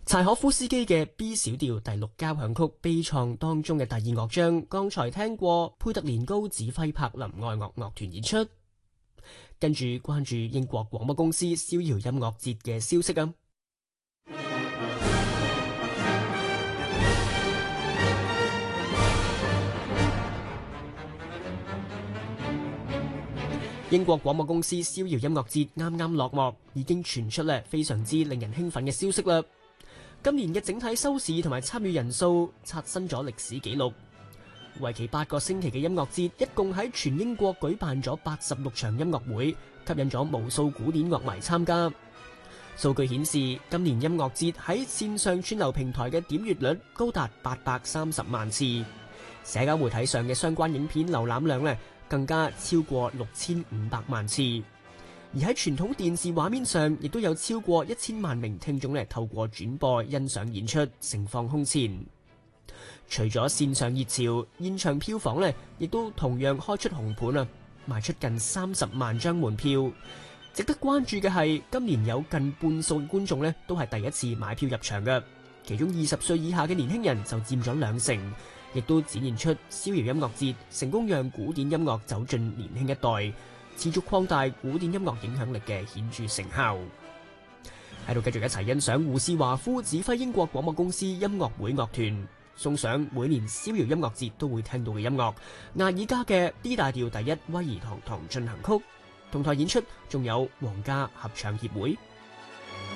柴可夫斯基嘅 B 小調第6交響曲悲愴當中嘅第2樂章，剛才聽過佩特連高指揮柏林愛樂樂團演出。跟住關注英國廣播公司逍遙音樂節嘅消息啊！英國廣播公司逍遙音樂節啱啱落幕，已經傳出咧非常之令人興奮嘅消息啦！今年嘅整體收視同埋參與人數刷新咗歷史紀錄。為期8個星期嘅音樂節，一共喺全英國舉辦咗86場音樂會，吸引咗無數古典樂迷參加。數據顯示，今年音樂節喺線上串流平台嘅點閱率高達830萬次，社交媒體上嘅相關影片瀏覽量呢更加超過6500萬次。而喺傳統電視畫面上，亦都有超過1000萬名聽眾透過轉播欣賞演出，盛況空前。除咗線上熱潮，現場票房亦都同樣開出紅盤啊，賣出近30萬張門票。值得關注嘅係，今年有近半數觀眾都係第一次買票入場嘅，其中20歲以下嘅年輕人就佔咗2成，亦都展現出逍遙音樂節成功讓古典音樂走進年輕一代，持續擴大古典音樂影響力嘅顯著成效。喺度繼續一齊欣賞胡士華夫指揮英國廣播公司音樂會樂團送上每年逍遙音樂節都會聽到嘅音樂，艾爾加嘅 D 大調第1威爾堂堂進行曲。同台演出仲有皇家合唱協會。